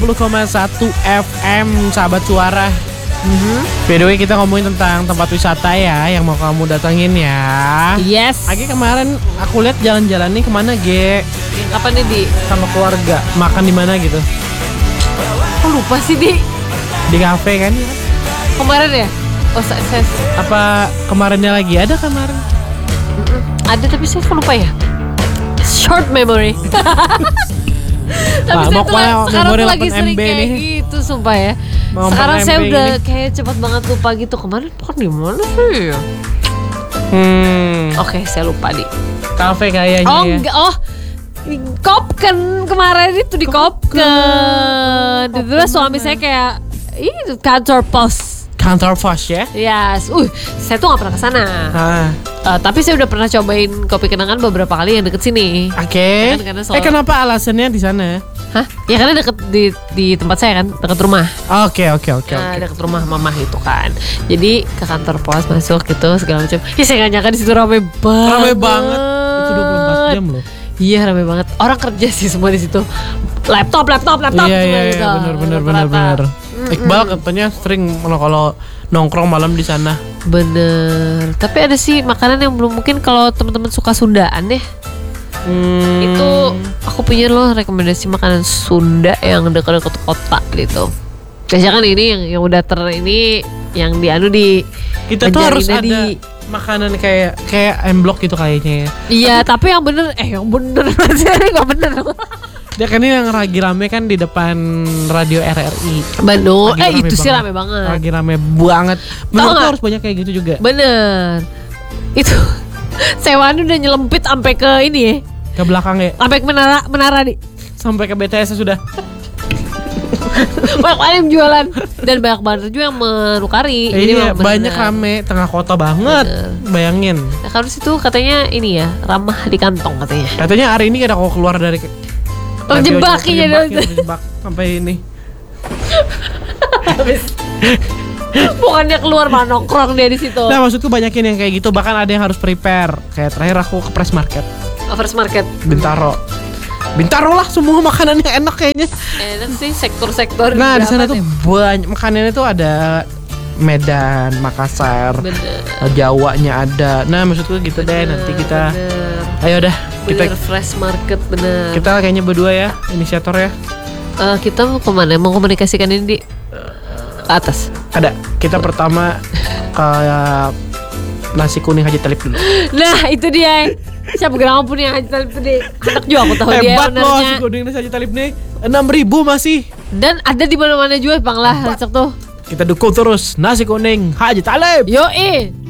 FM, sahabat suara. By the way, kita ngomongin tentang tempat wisata ya yang mau kamu datengin ya. Yes. Agi kemarin aku lihat jalan-jalan nih kemana Ge? Kapan nih Di? Sama keluarga. Makan di mana gitu? Aku lupa sih Di. Di kafe kan? Kemarin ya? Oh saya Apa kemarinnya lagi? Ada kemarin? ada tapi saya lupa ya. Short memory. Tapi Mau sekarang tuh lagi 8 sering MB kayak nih. gitu sumpah ya. Mau Sekarang 4 saya MB udah ini. kayak cepat banget lupa gitu. Kemarin makan di mana sih? Oke, saya lupa Di. Kafe kayaknya Oh ya. enggak, oh di Kopken kemarin itu di Kopken. Tiba-tiba suami saya kayak itu kantor pos. Kantor pos ya? Yes, saya tuh nggak pernah kesana. Tapi saya udah pernah cobain kopi kenangan beberapa kali yang deket sini. Oke. Karena soal- Kenapa alasannya di sana? Hah? Ya karena deket di tempat saya kan, deket rumah. Oke. Nah, deket rumah mamah itu kan. Jadi ke kantor pos masuk gitu segala macam. Ya saya nggak nyangka di situ rame banget. Rame banget. Itu 24 jam loh. Iya rame banget. Orang kerja sih semua di situ. Laptop Iya, semua gitu. benar. Iqbal katanya sering kalau nongkrong malam di sana. Bener. Tapi ada sih makanan yang belum mungkin kalau teman-teman suka Sundaan ya. Itu aku punya loh rekomendasi makanan Sunda yang dekat-dekat kota gitu. Biasanya kan ini yang udah ini yang di Kita tuh harus Banjarina ada makanan kayak M-Block gitu kayaknya ya. Iya, tapi yang bener ini nggak bener. Dia kan ini yang lagi rame kan di depan radio RRI. Bandung, Lagi rame itu sih banget. rame banget. Lagi rame banget. Menurut nggak? harus banyak kayak gitu juga. Bener. Itu sewaan udah nyelempit sampai ke ini ya. Ke belakang ya. Sampai ke menara di. Sampai ke BTS sudah. Banyak banget yang jualan dan banyak banget juga yang menukari. Jadi Iya, memang banyak bener. rame tengah kota banget. Bayangin. Nah, kalau situ katanya ini ya ramah di kantong katanya. Katanya hari ini ada kok keluar dari Terjebakinya terjebak sampai ini. Bukannya keluar malah nongkrong dia di situ. Nah, maksudku banyakin yang kayak gitu, bahkan ada yang harus prepare. Kayak terakhir aku ke Press Market First Market. Bintaro lah, semua makanan yang enak kayaknya. Enak sih sektor-sektor. Nah, di sana berapa tuh nih? banyak makanannya tuh ada Medan, Makassar, Bener. Jawanya ada. Nah, maksudku gitu deh, nanti kita ayo dah Bener, Fresh Market bener. kita kayaknya berdua ya, inisiator ya. Kita mau kemana? Mau komunikasikan ini di ke atas. Ada. Kita pertama kayak nasi kuning Haji Talib dulu. Nah itu dia. Siapa gerangan pun yang Haji Talib tadi. Anak juga aku tahu dia Hebat loh nasi ownernya. kuning Haji Talib nih. 6.000 masih. Dan ada di mana-mana juga Bang lah. Cek tuh. Kita dukung terus nasi kuning Haji Talib. Yoi.